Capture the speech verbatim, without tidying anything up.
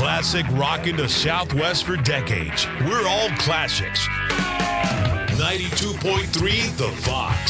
Classic rocking the Southwest for decades. We're all classics. ninety-two point three The Fox.